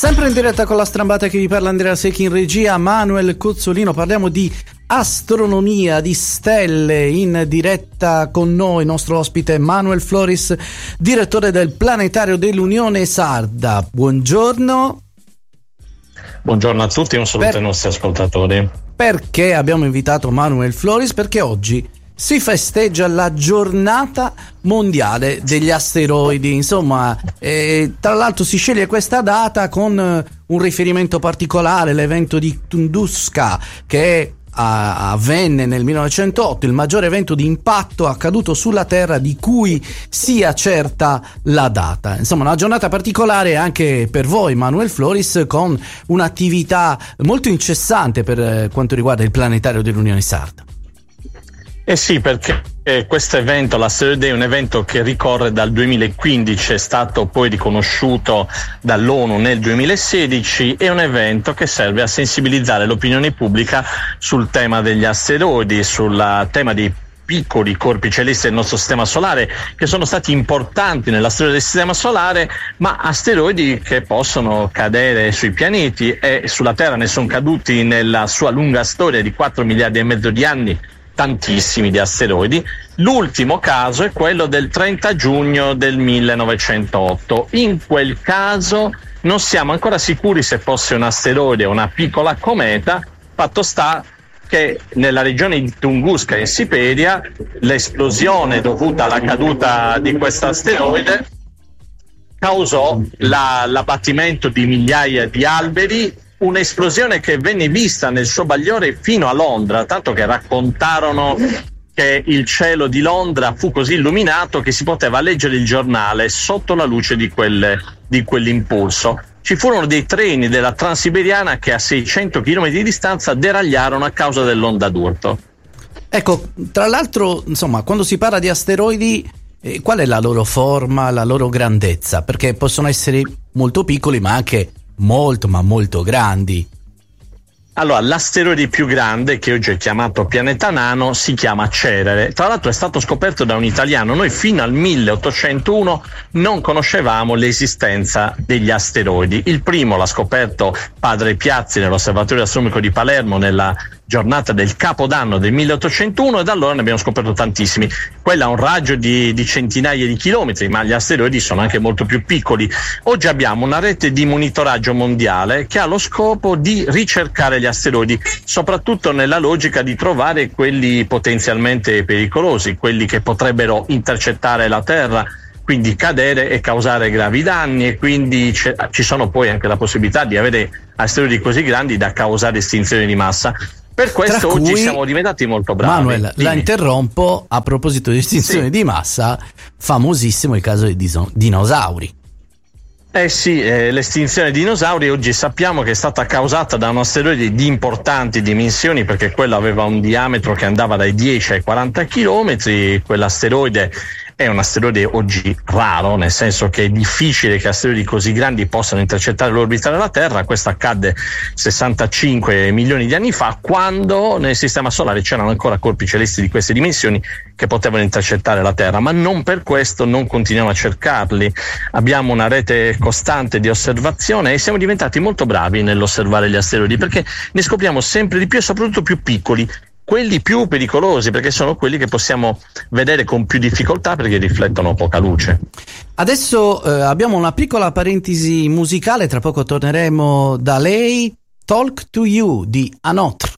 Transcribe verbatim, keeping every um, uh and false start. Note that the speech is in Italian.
Sempre in diretta con la Strambata, che vi parla Andrea Secchi, in regia Manuel Cozzolino. Parliamo di astronomia, di stelle. In diretta con noi il nostro ospite Manuel Floris, direttore del Planetario dell'Unione Sarda. Buongiorno. Buongiorno a tutti e un saluto per... ai nostri ascoltatori. Perché abbiamo invitato Manuel Floris? Perché oggi si festeggia la giornata mondiale degli asteroidi. Insomma, eh, tra l'altro si sceglie questa data con eh, un riferimento particolare, l'evento di Tunguska, che a, avvenne nel millenovecentotto, il maggiore evento di impatto accaduto sulla Terra di cui sia certa la data. Insomma, una giornata particolare anche per voi, Manuel Floris, con un'attività molto incessante per eh, quanto riguarda il Planetario dell'Unione Sarda. Eh sì, perché eh, questo evento, l'Asteroid Day, è un evento che ricorre dal duemilaquindici, è stato poi riconosciuto dall'ONU nel duemilasedici, è un evento che serve a sensibilizzare l'opinione pubblica sul tema degli asteroidi, sul tema dei piccoli corpi celesti del nostro sistema solare, che sono stati importanti nella storia del sistema solare, ma asteroidi che possono cadere sui pianeti, e sulla Terra ne sono caduti nella sua lunga storia di quattro miliardi e mezzo di anni tantissimi di asteroidi. L'ultimo caso è quello del trenta giugno del millenovecentotto. In quel caso non siamo ancora sicuri se fosse un asteroide o una piccola cometa. Fatto sta che nella regione di Tunguska in Siberia l'esplosione dovuta alla caduta di questo asteroide causò la, l'abbattimento di migliaia di alberi, un'esplosione che venne vista nel suo bagliore fino a Londra, tanto che raccontarono che il cielo di Londra fu così illuminato che si poteva leggere il giornale sotto la luce di, quelle, di quell'impulso. Ci furono dei treni della Transiberiana che a seicento chilometri di distanza deragliarono a causa dell'onda d'urto. Ecco, tra l'altro, insomma, quando si parla di asteroidi, eh, qual è la loro forma, la loro grandezza? Perché possono essere molto piccoli, ma anche molto ma molto grandi. Allora, l'asteroide più grande, che oggi è chiamato pianeta nano, si chiama Cerere. Tra l'altro è stato scoperto da un italiano. Noi fino al milleottocentouno non conoscevamo l'esistenza degli asteroidi. Il primo l'ha scoperto padre Piazzi nell'Osservatorio Astronomico di Palermo nella giornata del Capodanno del milleottocentouno, e da allora ne abbiamo scoperto tantissimi. Quella ha un raggio di, di centinaia di chilometri, ma gli asteroidi sono anche molto più piccoli. Oggi abbiamo una rete di monitoraggio mondiale che ha lo scopo di ricercare gli asteroidi, soprattutto nella logica di trovare quelli potenzialmente pericolosi, quelli che potrebbero intercettare la Terra, quindi cadere e causare gravi danni, e quindi ci sono poi anche la possibilità di avere asteroidi così grandi da causare estinzione di massa. Per questo Tra oggi cui, siamo diventati molto bravi. Manuel, Dimmi. la interrompo, a proposito di estinzione sì. di massa, famosissimo il caso dei diso- dinosauri. Eh sì, eh, l'estinzione dei dinosauri oggi sappiamo che è stata causata da un asteroide di importanti dimensioni, perché quello aveva un diametro che andava dai dieci ai quaranta chilometri. Quell'asteroide è un asteroide oggi raro, nel senso che è difficile che asteroidi così grandi possano intercettare l'orbita della Terra. Questo accadde sessantacinque milioni di anni fa, quando nel sistema solare c'erano ancora corpi celesti di queste dimensioni che potevano intercettare la Terra, ma non per questo non continuiamo a cercarli. Abbiamo una rete costante di osservazione e siamo diventati molto bravi nell'osservare gli asteroidi, perché ne scopriamo sempre di più e soprattutto più piccoli, quelli più pericolosi, perché sono quelli che possiamo vedere con più difficoltà perché riflettono poca luce. Adesso eh, abbiamo una piccola parentesi musicale, tra poco torneremo da lei. Talk to You di Anotre.